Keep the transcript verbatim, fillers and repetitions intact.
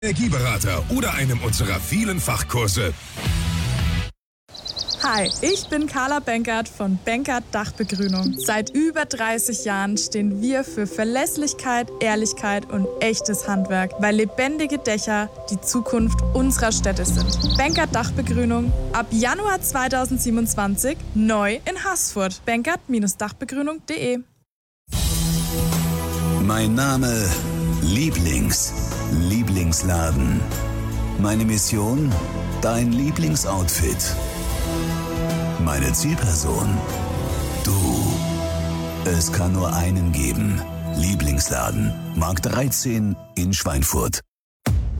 Energieberater oder einem unserer vielen Fachkurse. Hi, ich bin Carla Benkert von Benkert Dachbegrünung. Seit über dreißig Jahren stehen wir für Verlässlichkeit, Ehrlichkeit und echtes Handwerk, weil lebendige Dächer die Zukunft unserer Städte sind. Benkert Dachbegrünung ab Januar zweitausendsiebenundzwanzig neu in Haßfurt. benkert Dachbegrünung punkt de. Mein Name Lieblings. Lieblingsladen. Meine Mission? Dein Lieblingsoutfit. Meine Zielperson? Du. Es kann nur einen geben. Lieblingsladen. Markt dreizehn in Schweinfurt.